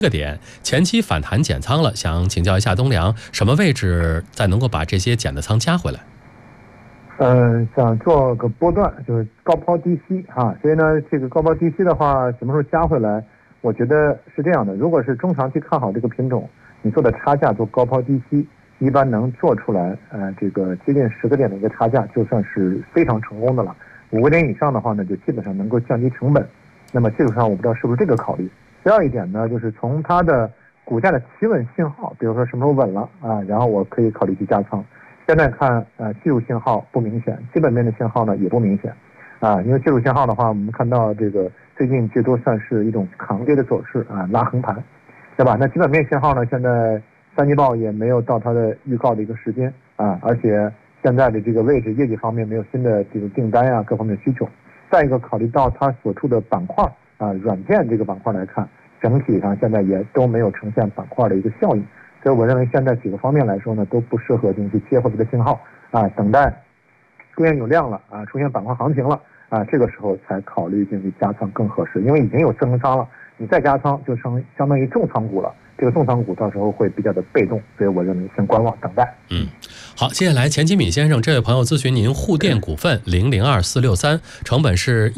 个点前期反弹减仓了，想请教一下东良，什么位置再能够把这些减的仓加回来？ 想做个波段，就是高抛低吸哈，所以呢，这个高抛低吸的话，什么时候加回来？我觉得是这样的，如果是中长期看好这个品种，你做的差价做高抛低吸，一般能做出来，这个接近10个点的一个差价，就算是非常成功的了。5个点以上的话呢，就基本上能够降低成本。那么技术上我不知道是不是这个考虑。第二一点呢，就是从它的股价的企稳信号，比如说什么时候稳了然后我可以考虑去加仓。现在看技术信号不明显，基本面的信号呢也不明显因为技术信号的话，我们看到这个最近最多算是一种抗跌的走势拉横盘，对吧？那基本面信号呢，现在三季报也没有到它的预告的一个时间而且现在的这个位置业绩方面没有新的这个订单各方面需求。再一个考虑到它所处的板块软件这个板块来看，整体上现在也都没有呈现板块的一个效应，所以我认为现在几个方面来说呢，都不适合进去接回这个信号等待出现有量了出现板块行情了这个时候才考虑进去加仓更合适，因为已经有增仓了，你再加仓就相当于重仓股了，这个重仓股到时候会比较的被动，所以我认为先观望等待。 好，接下来钱基敏先生，这位朋友咨询您沪电股份002463，成本是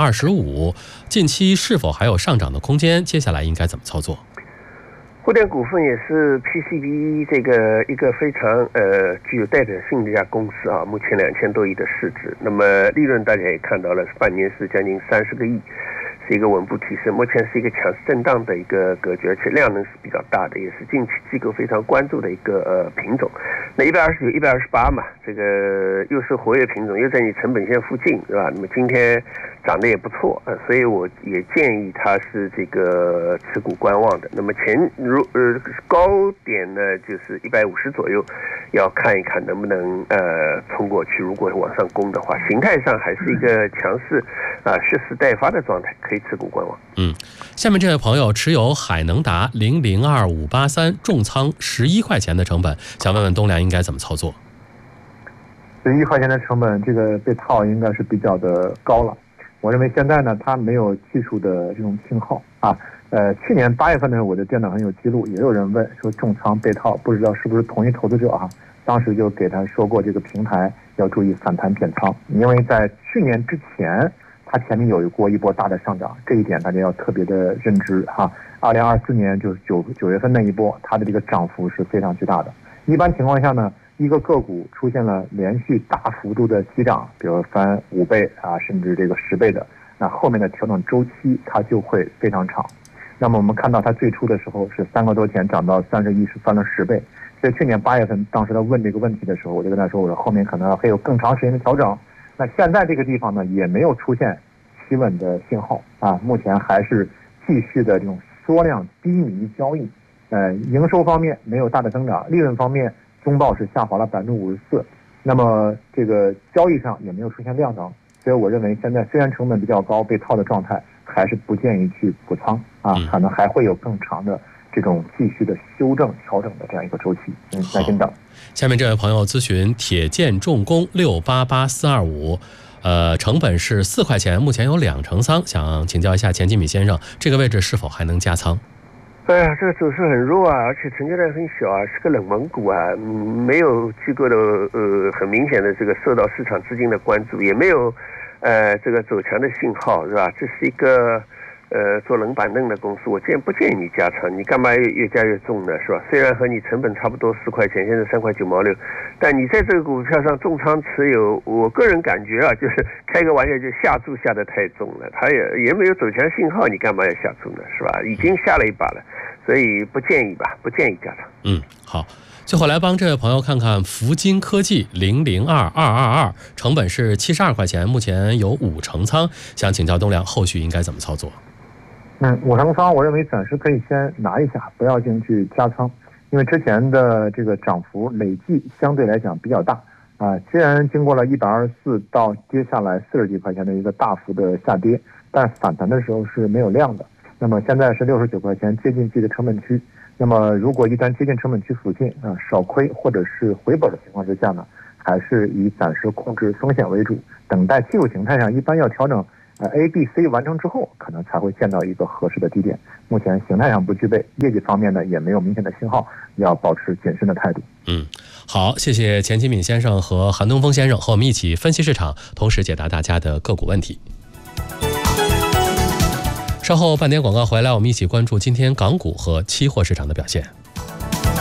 125，近期是否还有上涨的空间？接下来应该怎么操作？ 沪电股份也是 PCB 这个一个非常具有代表性的一家公司目前2000多亿的市值，那么利润大家也看到了，半年是将近30个亿，是一个稳步提升，目前是一个强势震荡的一个格局，而且量能是比较大的，也是近期机构非常关注的一个品种。那129、128嘛，这个又是活跃品种，又在你成本线附近，对吧？那么今天涨得也不错所以我也建议它是这个持股观望的。那么高点呢就是150左右，要看一看能不能冲过去。如果往上攻的话，形态上还是一个强势蓄势待发的状态，可以持股观望。 下面这位朋友持有海能达002583，重仓11块钱的成本，想问问东良应该怎么操作 ？11块钱的成本，这个被套应该是比较的高了。我认为现在呢，它没有技术的这种信号去年8月份呢，我的电脑上有记录，也有人问说重仓被套，不知道是不是同一投资者当时就给他说过，这个平台要注意反弹减仓，因为在去年之前，它前面有过一波大的上涨，这一点大家要特别的认知2024年就是9月份那一波，它的这个涨幅是非常巨大的。一般情况下呢，一个个股出现了连续大幅度的急涨，比如翻5倍甚至这个10倍的，那后面的调整周期它就会非常长。那么我们看到它最初的时候是3个多钱涨到30亿，是翻了10倍。所以去年8月份，当时他问这个问题的时候，我就跟他说，我说后面可能还有更长时间的调整。那现在这个地方呢，也没有出现企稳的信号目前还是继续的这种缩量低迷交易。营收方面没有大的增长，利润方面中报是下滑了54%，那么这个交易上也没有出现量能，所以我认为现在虽然成本比较高，被套的状态，还是不建议去补仓可能还会有更长的这种继续的修正调整的这样一个周期，耐心等。 下面这位朋友咨询铁建重工688425，成本是4块钱，目前有2成仓，想请教一下钱基敏先生，这个位置是否还能加仓？ 这个走势很弱而且成交量很小是个冷门股没有机构的很明显的这个受到市场资金的关注，也没有这个走强的信号，是吧？这是一个做冷板凳的公司，我不建议你加仓，你干嘛越加越重呢，是吧？虽然和你成本差不多4块钱，现在3块9毛6，但你在这个股票上重仓持有，我个人感觉就是开个玩笑，就下注下得太重了，它也没有走强信号，你干嘛要下注呢，是吧？已经下了一把了，所以不建议加仓。 好。最后来帮这位朋友看看福金科技002222，成本是72块钱，目前有5成仓，想请教东良后续应该怎么操作 ？5成仓，我认为暂时可以先拿一下，不要进去加仓，因为之前的这个涨幅累计相对来讲比较大虽然经过了124到接下来40几块钱的一个大幅的下跌，但反弹的时候是没有量的。那么现在是69块钱，接近自己的成本区。那么如果一旦接近成本区附近少亏或者是回本的情况之下呢，还是以暂时控制风险为主，等待技术形态上一般要调整 A、B、C 完成之后，可能才会见到一个合适的低点。目前形态上不具备，业绩方面呢也没有明显的信号，要保持谨慎的态度。 好，谢谢钱其敏先生和韩东风先生和我们一起分析市场，同时解答大家的个股问题。稍后半点广告回来，我们一起关注今天港股和期货市场的表现。